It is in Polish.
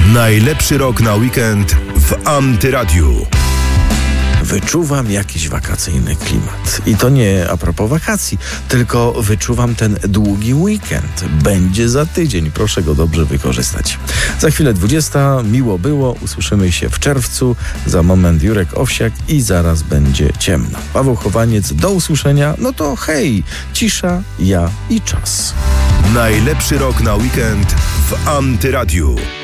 Najlepszy rok na weekend w Antyradiu. Wyczuwam jakiś wakacyjny klimat. I to nie a propos wakacji, tylko wyczuwam ten długi weekend. Będzie za tydzień, proszę go dobrze wykorzystać. Za chwilę 20, miło było, usłyszymy się w czerwcu, za moment Jurek Owsiak i zaraz będzie ciemno. Paweł Chowaniec, do usłyszenia, no to hej, cisza, ja i czas. Najlepszy rok na weekend w Antyradiu.